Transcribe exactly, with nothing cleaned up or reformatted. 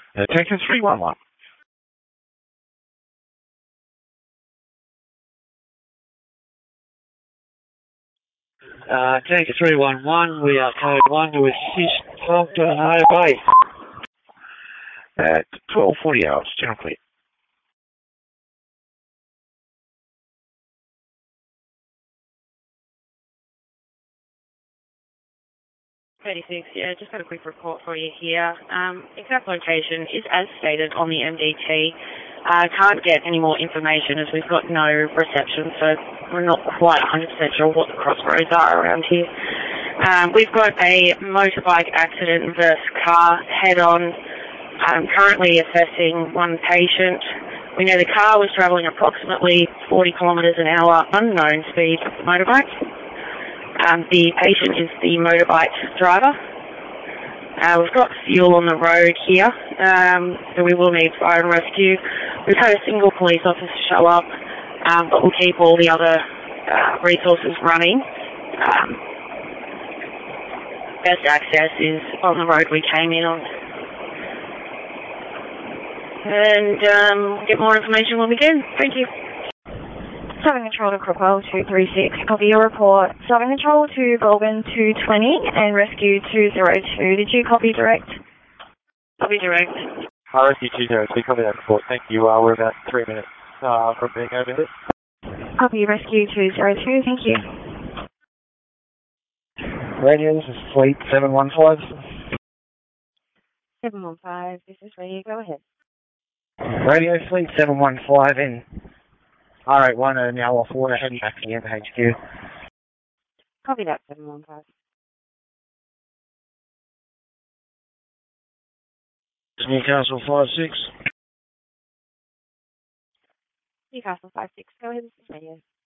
Uh, Tanker three one one. Uh, Tanker three one one, we are code one to assist Doctor High Bay. At twelve forty hours, general clear. thirty-six, yeah, just got a quick report for you here. Um, exact location is as stated on the M D T. I uh, can't get any more information as we've got no reception, so we're not quite one hundred percent sure what the crossroads are around here. Um, we've got a motorbike accident versus car head-on. I'm currently assessing one patient. We know the car was travelling approximately forty kilometres an hour, unknown speed motorbike. Um, the patient is the motorbike driver. Uh, we've got fuel on the road here, um, so we will need fire and rescue. We've had a single police officer show up, um, but we'll keep all the other uh, resources running. Um, best access is on the road we came in on. And um, get more information when we can. Thank you. Southern Control to Crookwell two three six, copy your report. Southern Control to Goulburn two twenty and Rescue two zero two. Did you copy direct? Copy direct. Hi, Rescue two zero two, copy that report. Thank you. Uh, we're about three minutes uh, from being over here. Copy Rescue two zero two, thank you. Radio, this is Fleet seven one five. seven one five, this is Radio, go ahead. Radio, Fleet seven one five in R eight one are now off water, heading back to the M H Q. Copy that, seven one five. Newcastle five six. Newcastle five six, go ahead, this is Radio.